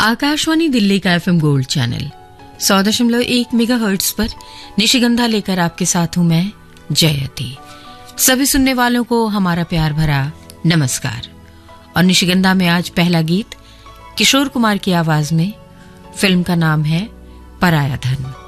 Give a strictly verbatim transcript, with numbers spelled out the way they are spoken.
आकाशवाणी दिल्ली का FM gold channel सौ दशमलव एक मेगा हर्ट्ज पर निशिगंधा लेकर आपके साथ हूं मैं जयती। सभी सुनने वालों को हमारा प्यार भरा नमस्कार। और निशिगंधा में आज पहला गीत किशोर कुमार की आवाज में, फिल्म का नाम है पराया धन।